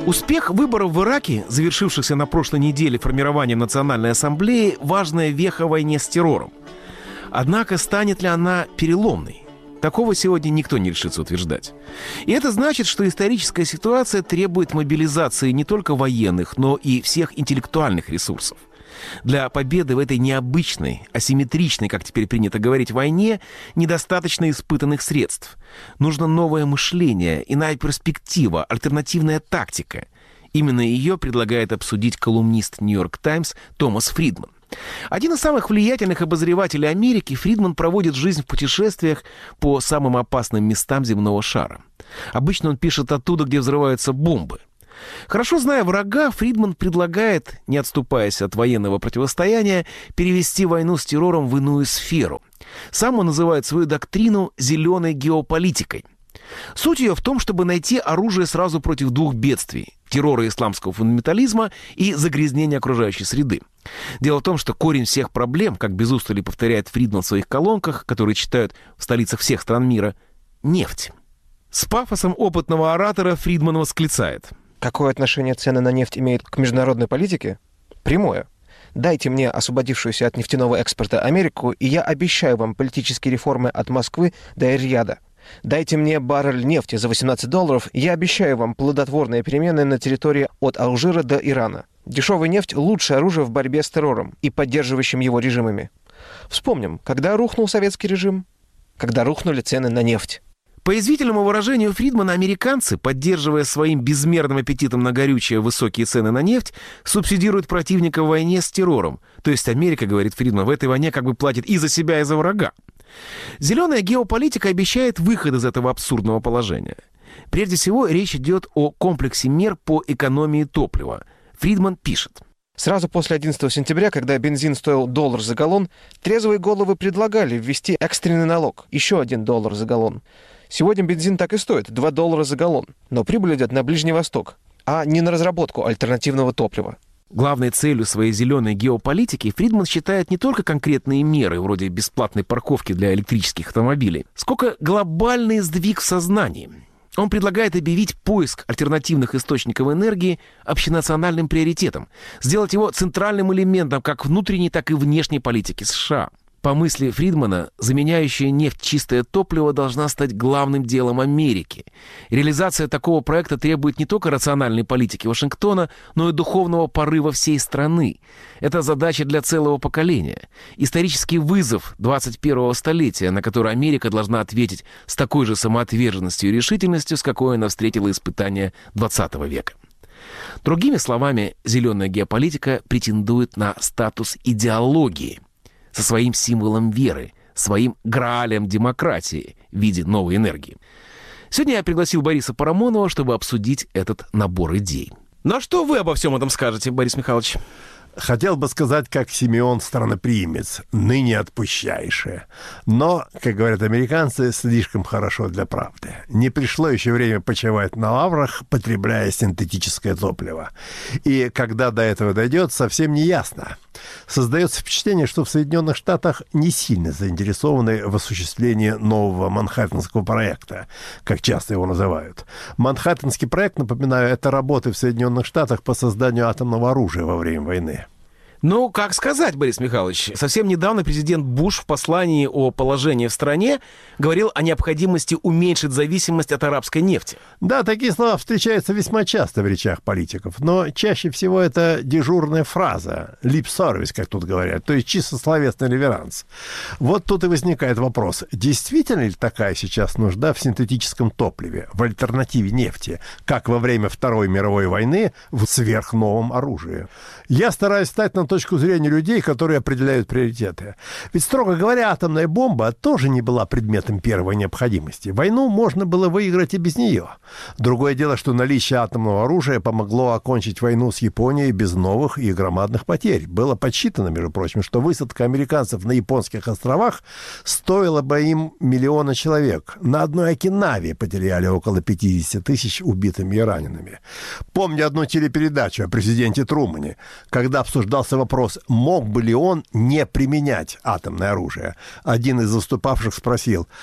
Успех выборов в Ираке, завершившихся на прошлой неделе формированием Национальной ассамблеи, важная веха в войне с террором. Однако станет ли она переломной? Такого сегодня никто не решится утверждать. И это значит, что историческая ситуация требует мобилизации не только военных, но и всех интеллектуальных ресурсов. Для победы в этой необычной, асимметричной, как теперь принято говорить, войне недостаточно испытанных средств. Нужно новое мышление, иная перспектива, альтернативная тактика. Именно ее предлагает обсудить колумнист «Нью-Йорк Таймс» Томас Фридман. Один из самых влиятельных обозревателей Америки, Фридман проводит жизнь в путешествиях по самым опасным местам земного шара. Обычно он пишет оттуда, где взрываются бомбы. Хорошо зная врага, Фридман предлагает, не отступаясь от военного противостояния, перевести войну с террором в иную сферу. Сам он называет свою доктрину «зеленой геополитикой». Суть ее в том, чтобы найти оружие сразу против двух бедствий – террора исламского фундаментализма и загрязнения окружающей среды. Дело в том, что корень всех проблем, как без устали повторяет Фридман в своих колонках, которые читают в столицах всех стран мира – нефть. С пафосом опытного оратора Фридман восклицает: какое отношение цены на нефть имеют к международной политике? Прямое. Дайте мне освободившуюся от нефтяного экспорта Америку, и я обещаю вам политические реформы от Москвы до Эр-Рияда. Дайте мне баррель нефти за $18, и я обещаю вам плодотворные перемены на территории от Алжира до Ирана. Дешевая нефть – лучшее оружие в борьбе с террором и поддерживающим его режимами. Вспомним, когда рухнул советский режим? Когда рухнули цены на нефть. По язвительному выражению Фридмана, американцы, поддерживая своим безмерным аппетитом на горючее высокие цены на нефть, субсидируют противника в войне с террором. То есть Америка, говорит Фридман, в этой войне как бы платит и за себя, и за врага. Зеленая геополитика обещает выход из этого абсурдного положения. Прежде всего, речь идет о комплексе мер по экономии топлива. Фридман пишет. Сразу после 11 сентября, когда бензин стоил $1 за галлон, трезвые головы предлагали ввести экстренный налог, еще $1 за галлон. Сегодня бензин так и стоит, $2 за галлон. Но прибыль идет на Ближний Восток, а не на разработку альтернативного топлива. Главной целью своей зеленой геополитики Фридман считает не только конкретные меры, вроде бесплатной парковки для электрических автомобилей, сколько глобальный сдвиг в сознании. Он предлагает объявить поиск альтернативных источников энергии общенациональным приоритетом, сделать его центральным элементом как внутренней, так и внешней политики США. По мысли Фридмана, заменяющая нефть чистое топливо должна стать главным делом Америки. Реализация такого проекта требует не только рациональной политики Вашингтона, но и духовного порыва всей страны. Это задача для целого поколения. Исторический вызов 21-го столетия, на который Америка должна ответить с такой же самоотверженностью и решительностью, с какой она встретила испытания 20 века. Другими словами, зеленая геополитика претендует на статус идеологии, со своим символом веры, своим граалем демократии в виде новой энергии. Сегодня я пригласил Бориса Парамонова, чтобы обсудить этот набор идей. Ну а что вы обо всем этом скажете, Борис Михайлович? Хотел бы сказать, как Симеон Страноприимец, ныне отпущайше. Но, как говорят американцы, слишком хорошо для правды. Не пришло еще время почивать на лаврах, потребляя синтетическое топливо. И когда до этого дойдет, совсем не ясно. Создается впечатление, что в Соединенных Штатах не сильно заинтересованы в осуществлении нового Манхэттенского проекта, как часто его называют. Манхэттенский проект, напоминаю, это работы в Соединенных Штатах по созданию атомного оружия во время войны. Ну, как сказать, Борис Михайлович, совсем недавно президент Буш в послании о положении в стране говорил о необходимости уменьшить зависимость от арабской нефти. Да, такие слова встречаются весьма часто в речах политиков, но чаще всего это дежурная фраза, лип-сервис, как тут говорят, то есть чисто словесный реверанс. Вот тут и возникает вопрос, действительно ли такая сейчас нужда в синтетическом топливе, в альтернативе нефти, как во время Второй мировой войны в сверхновом оружии? Я стараюсь стать на точку зрения людей, которые определяют приоритеты. Ведь, строго говоря, атомная бомба тоже не была предметом первой необходимости. Войну можно было выиграть и без нее. Другое дело, что наличие атомного оружия помогло окончить войну с Японией без новых и громадных потерь. Было подсчитано, между прочим, что высадка американцев на японских островах стоила бы им 1 миллион человек. На одной Окинаве потеряли около 50 тысяч убитыми и ранеными. Помню одну телепередачу о президенте Трумане, когда обсуждался вопрос, мог бы ли он не применять атомное оружие. Один из выступавших спросил,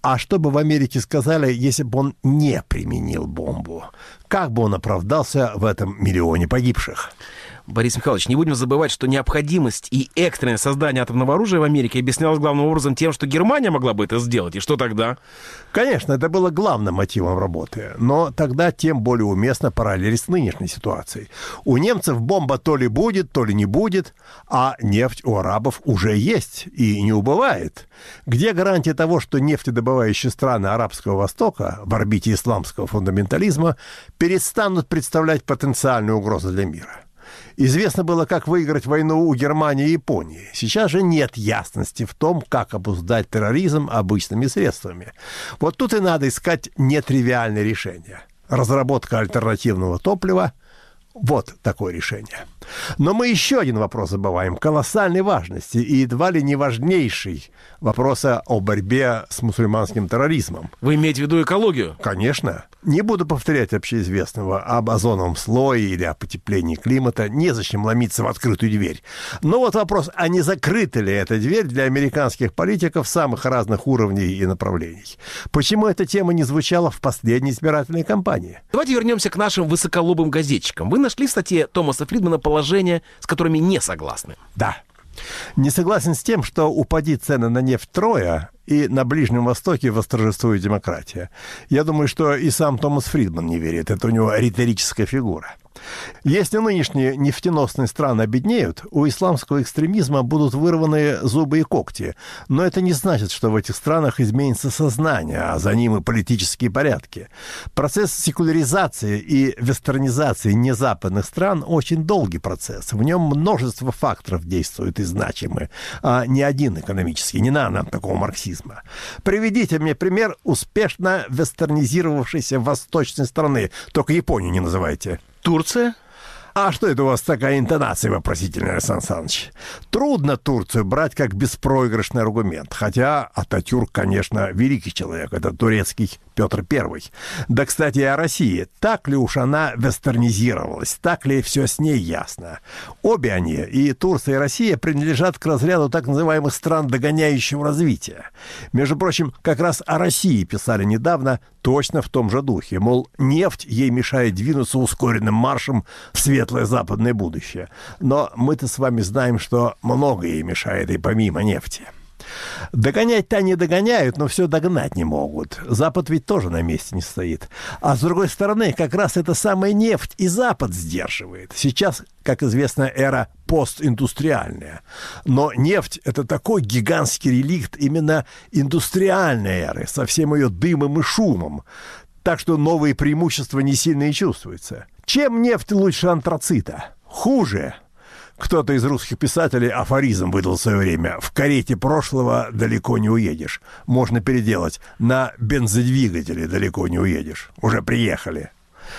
А что бы в Америке сказали, если бы он не применил бомбу? Как бы он оправдался в этом миллионе погибших? Борис Михайлович, не будем забывать, что необходимость и экстренное создание атомного оружия в Америке объяснялось главным образом тем, что Германия могла бы это сделать. И что тогда? Конечно, это было главным мотивом работы, но тогда тем более уместно параллель с нынешней ситуацией. У немцев бомба то ли будет, то ли не будет, а нефть у арабов уже есть и не убывает. Где гарантия того, что нефтедобывающие страны Арабского Востока в орбите исламского фундаментализма перестанут представлять потенциальную угрозу для мира? Известно было, как выиграть войну у Германии и Японии. Сейчас же нет ясности в том, как обуздать терроризм обычными средствами. Вот тут и надо искать нетривиальные решения. Разработка альтернативного топлива – вот такое решение. Но мы еще один вопрос забываем, колоссальной важности и едва ли не важнейший вопрос о борьбе с мусульманским терроризмом. Вы имеете в виду экологию? Конечно. Не буду повторять общеизвестного об озоновом слое или о потеплении климата. Незачем ломиться в открытую дверь. Но вот вопрос, а не закрыта ли эта дверь для американских политиков самых разных уровней и направлений? Почему эта тема не звучала в последней избирательной кампании? Давайте вернемся к нашим высоколобым газетчикам. Вы нашли в статье Томаса Фридмана положения, с которыми не согласны? Да. Не согласен с тем, что упади цены на нефть трое, и на Ближнем Востоке восторжествует демократия. Я думаю, что и сам Томас Фридман не верит. Это у него риторическая фигура. Если нынешние нефтеносные страны обеднеют, у исламского экстремизма будут вырваны зубы и когти. Но это не значит, что в этих странах изменится сознание, а за ним и политические порядки. Процесс секуляризации и вестернизации незападных стран очень долгий процесс. В нем множество факторов действуют и значимы, а не один экономический. Не надо нам такого марксизма. Приведите мне пример успешно вестернизировавшейся восточной страны. Только Японию не называйте. Турция? А что это у вас такая интонация вопросительная, Александр Александрович? Трудно Турцию брать как беспроигрышный аргумент. Хотя Ататюрк, конечно, великий человек. Это турецкий Петр I. Да, кстати, и о России. Так ли уж она вестернизировалась? Так ли все с ней ясно? Обе они, и Турция, и Россия, принадлежат к разряду так называемых стран догоняющего развития. Между прочим, как раз о России писали недавно точно в том же духе. Мол, нефть ей мешает двинуться ускоренным маршем в светлое западное будущее. Но мы-то с вами знаем, что многое ей мешает и помимо нефти. Догонять-то они догоняют, но все догнать не могут. Запад ведь тоже на месте не стоит. А с другой стороны, как раз эта самая нефть и Запад сдерживает. Сейчас, как известно, эра постиндустриальная. Но нефть – это такой гигантский реликт именно индустриальной эры, со всем ее дымом и шумом. Так что новые преимущества не сильно и чувствуются. Чем нефть лучше антрацита? Хуже. Кто-то из русских писателей афоризм выдал в свое время. В карете прошлого далеко не уедешь. Можно переделать. На бензодвигателе далеко не уедешь. Уже приехали.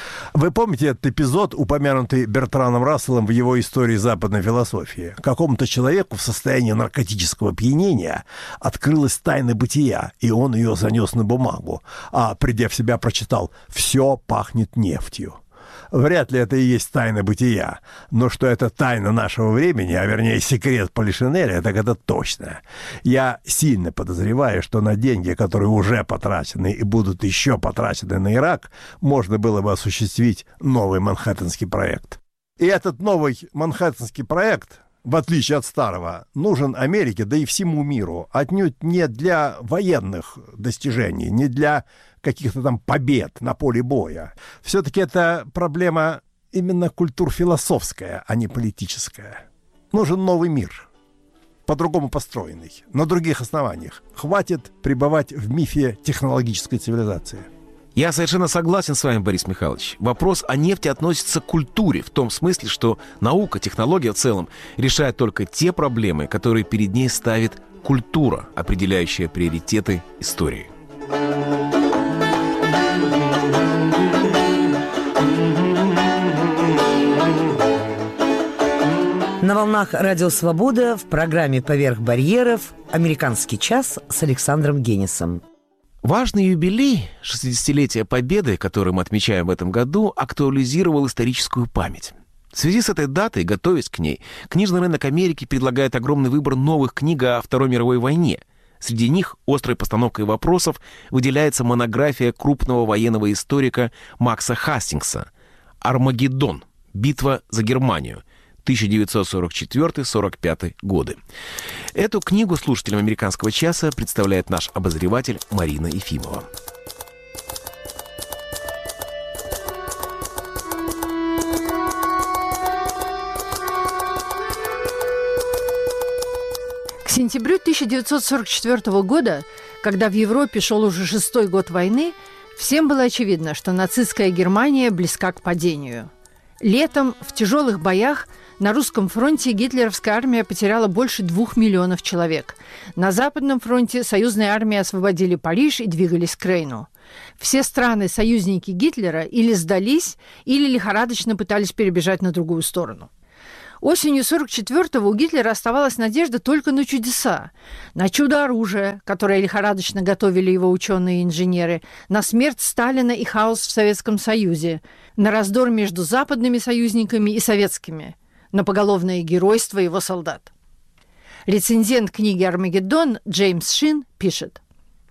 Вы помните этот эпизод, упомянутый Бертраном Расселом в его истории западной философии? Какому-то человеку в состоянии наркотического опьянения открылась тайна бытия, и он ее занес на бумагу, а, придя в себя, прочитал «Все пахнет нефтью». Вряд ли это и есть тайна бытия, но что это тайна нашего времени, а вернее секрет Полишинеля, так это точно. Я сильно подозреваю, что на деньги, которые уже потрачены и будут еще потрачены на Ирак, можно было бы осуществить новый Манхэттенский проект. И этот новый Манхэттенский проект, в отличие от старого, нужен Америке, да и всему миру, отнюдь не для военных достижений, не для каких-то там побед на поле боя. Все-таки это проблема именно культур-философская, а не политическая. Нужен новый мир, по-другому построенный, на других основаниях. Хватит пребывать в мифе технологической цивилизации. Я совершенно согласен с вами, Борис Михайлович. Вопрос о нефти относится к культуре, в том смысле, что наука, технология в целом решает только те проблемы, которые перед ней ставит культура, определяющая приоритеты истории. На волнах Радио Свобода в программе «Поверх барьеров» «Американский час» с Александром Генисом. Важный юбилей 60-летия Победы, который мы отмечаем в этом году, актуализировал историческую память. В связи с этой датой, готовясь к ней, книжный рынок Америки предлагает огромный выбор новых книг о Второй мировой войне. Среди них острой постановкой вопросов выделяется монография крупного военного историка Макса Хастингса «Армагеддон. Битва за Германию. 1944-45 годы». Эту книгу слушателям «Американского часа» представляет наш обозреватель Марина Ефимова. К сентябрю 1944 года, когда в Европе шел уже 6-й год войны, всем было очевидно, что нацистская Германия близка к падению. Летом в тяжелых боях на русском фронте гитлеровская армия потеряла больше 2 миллионов человек. На Западном фронте союзные армии освободили Париж и двигались к Рейну. Все страны-союзники Гитлера или сдались, или лихорадочно пытались перебежать на другую сторону. Осенью 1944-го у Гитлера оставалась надежда только на чудеса. На чудо оружия, которое лихорадочно готовили его ученые и инженеры, на смерть Сталина и хаос в Советском Союзе, на раздор между западными союзниками и советскими, на поголовное геройство его солдат. Рецензент книги «Армагеддон» Джеймс Шин пишет: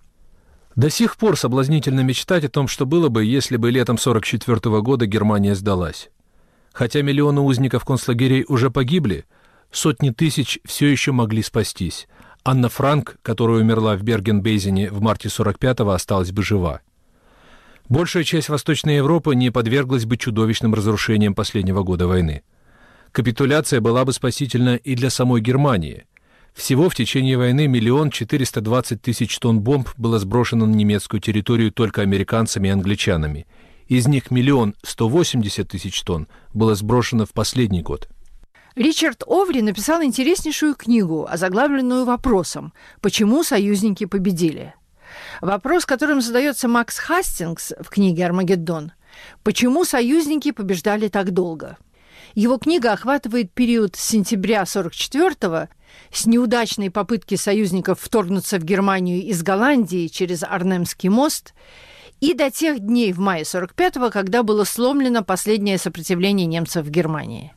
До сих пор соблазнительно мечтать о том, что было бы, если бы летом 1944 года Германия сдалась. Хотя миллионы узников концлагерей уже погибли, сотни тысяч все еще могли спастись. Анна Франк, которая умерла в Берген-Бельзене в марте 1945-го, осталась бы жива. Большая часть Восточной Европы не подверглась бы чудовищным разрушениям последнего года войны. Капитуляция была бы спасительна и для самой Германии. Всего в течение войны 1 420 000 тонн бомб было сброшено на немецкую территорию только американцами и англичанами. Из них 1 180 000 тонн было сброшено в последний год. Ричард Оври написал интереснейшую книгу, озаглавленную вопросом «Почему союзники победили?». Вопрос, которым задается Макс Хастингс в книге «Армагеддон» – «Почему союзники побеждали так долго?». Его книга охватывает период с сентября 1944-го, с неудачной попытки союзников вторгнуться в Германию из Голландии через Арнемский мост, и до тех дней в мае 1945-го, когда было сломлено последнее сопротивление немцев в Германии.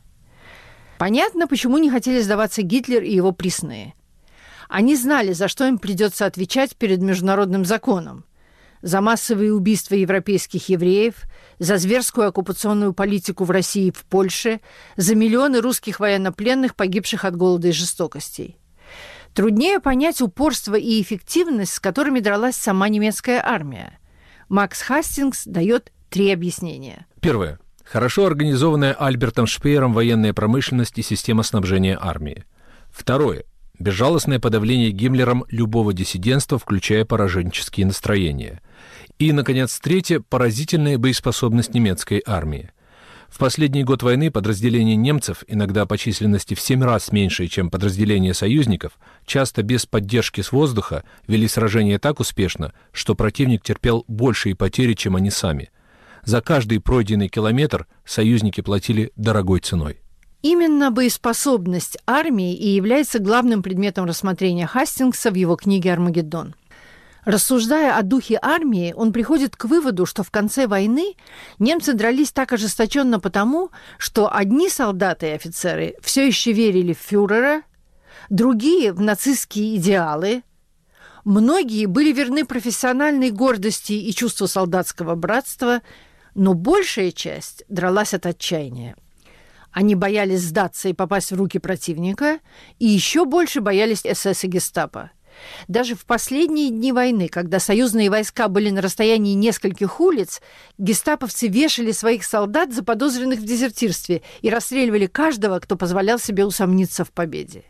Понятно, почему не хотели сдаваться Гитлер и его приссные. Они знали, за что им придется отвечать перед международным законом. За массовые убийства европейских евреев, за зверскую оккупационную политику в России и в Польше, за миллионы русских военнопленных, погибших от голода и жестокостей. Труднее понять упорство и эффективность, с которыми дралась сама немецкая армия. Макс Хастингс дает 3 объяснения. Первое. Хорошо организованная Альбертом Шпеером военная промышленность и система снабжения армии. Второе. Безжалостное подавление Гиммлером любого диссидентства, включая пораженческие настроения. И, наконец, третье. Поразительная боеспособность немецкой армии. В последний год войны подразделения немцев, иногда по численности в 7 раз меньшие, чем подразделения союзников, часто без поддержки с воздуха, вели сражения так успешно, что противник терпел большие потери, чем они сами. За каждый пройденный километр союзники платили дорогой ценой. Именно боеспособность армии и является главным предметом рассмотрения Хастингса в его книге «Армагеддон». Рассуждая о духе армии, он приходит к выводу, что в конце войны немцы дрались так ожесточенно потому, что одни солдаты и офицеры все еще верили в фюрера, другие – в нацистские идеалы, многие были верны профессиональной гордости и чувству солдатского братства, но большая часть дралась от отчаяния. Они боялись сдаться и попасть в руки противника, и еще больше боялись СС и гестапо. Даже в последние дни войны, когда союзные войска были на расстоянии нескольких улиц, гестаповцы вешали своих солдат, заподозренных в дезертирстве, и расстреливали каждого, кто позволял себе усомниться в победе.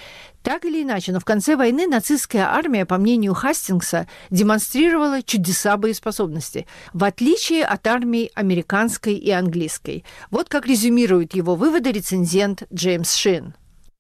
Так или иначе, но в конце войны нацистская армия, по мнению Хастингса, демонстрировала чудеса боеспособности, в отличие от армий американской и английской. Вот как резюмирует его выводы рецензент Джеймс Шин.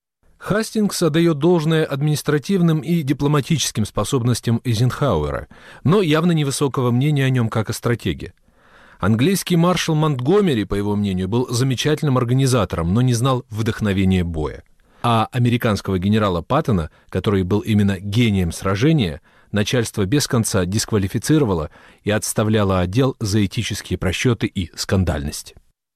Хастингс отдает должное административным и дипломатическим способностям Эйзенхауэра, но явно невысокого мнения о нем как о стратеге. Английский маршал Монтгомери, по его мнению, был замечательным организатором, но не знал вдохновения боя. А американского генерала Паттона, который был именно гением сражения, начальство без конца дисквалифицировало и отставляло отдел за этические просчеты и скандальность.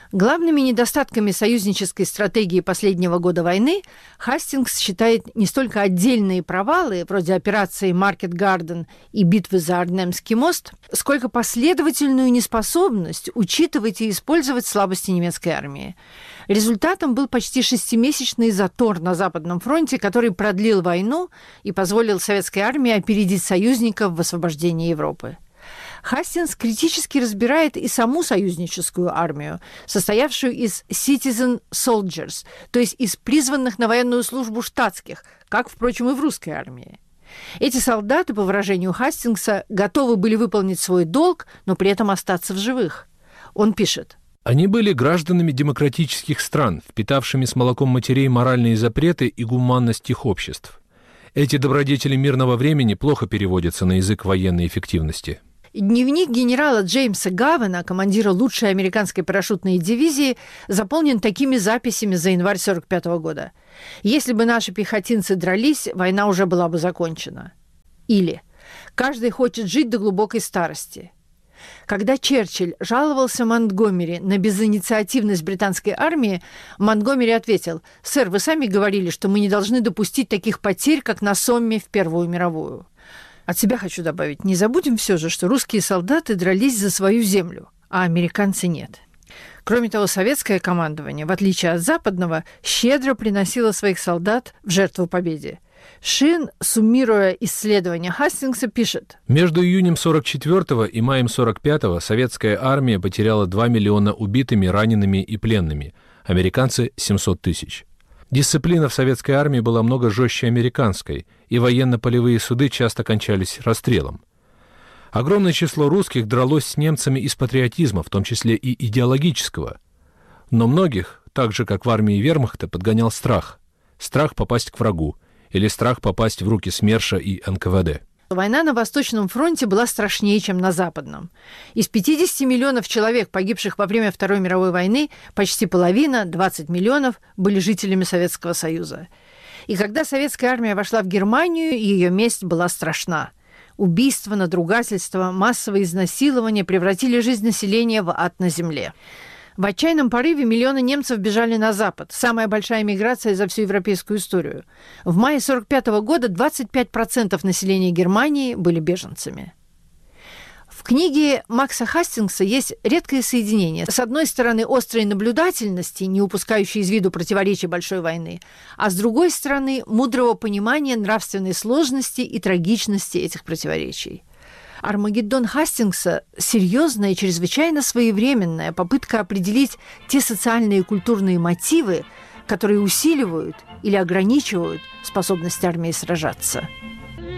Главными недостатками союзнической стратегии последнего года войны Хастингс считает не столько отдельные провалы, вроде операции «Маркет Гарден» и битвы за Арнемский мост, сколько последовательную неспособность учитывать и использовать слабости немецкой армии. Результатом был почти 6-месячный затор на Западном фронте, который продлил войну и позволил советской армии опередить союзников в освобождении Европы. Хастингс критически разбирает и саму союзническую армию, состоявшую из citizen soldiers, то есть из призванных на военную службу штатских, как, впрочем, и в русской армии. Эти солдаты, по выражению Хастингса, готовы были выполнить свой долг, но при этом остаться в живых. Он пишет: Они были гражданами демократических стран, впитавшими с молоком матерей моральные запреты и гуманность их обществ. Эти добродетели мирного времени плохо переводятся на язык военной эффективности. Дневник генерала Джеймса Гавена, командира лучшей американской парашютной дивизии, заполнен такими записями за январь 1945 года. «Если бы наши пехотинцы дрались, война уже была бы закончена». Или «Каждый хочет жить до глубокой старости». Когда Черчилль жаловался Монтгомери на безинициативность британской армии, Монтгомери ответил: «Сэр, вы сами говорили, что мы не должны допустить таких потерь, как на Сомме в Первую мировую». От себя хочу добавить, не забудем все же, что русские солдаты дрались за свою землю, а американцы нет. Кроме того, советское командование, в отличие от западного, щедро приносило своих солдат в жертву победе. Шин, суммируя исследования Хастингса, пишет: Между июнем 44-го и маем 45-го советская армия потеряла 2 миллиона убитыми, ранеными и пленными, американцы — 700 тысяч. Дисциплина в советской армии была много жестче американской, и военно-полевые суды часто кончались расстрелом. Огромное число русских дралось с немцами из патриотизма, в том числе и идеологического. Но многих, так же как в армии вермахта, подгонял страх. Страх попасть к врагу или страх попасть в руки СМЕРШа и НКВД. Война на Восточном фронте была страшнее, чем на Западном. Из 50 миллионов человек, погибших во время Второй мировой войны, почти половина, 20 миллионов, были жителями Советского Союза. И когда советская армия вошла в Германию, ее месть была страшна. Убийства, надругательства, массовые изнасилования превратили жизнь населения в ад на земле. В отчаянном порыве миллионы немцев бежали на Запад. Самая большая миграция за всю европейскую историю. В мае 1945 года 25% населения Германии были беженцами. В книге Макса Хастингса есть редкое соединение. С одной стороны, острой наблюдательности, не упускающей из виду противоречий большой войны, а с другой стороны, мудрого понимания нравственной сложности и трагичности этих противоречий. «Армагеддон» Хастингса – серьезная и чрезвычайно своевременная попытка определить те социальные и культурные мотивы, которые усиливают или ограничивают способность армии сражаться.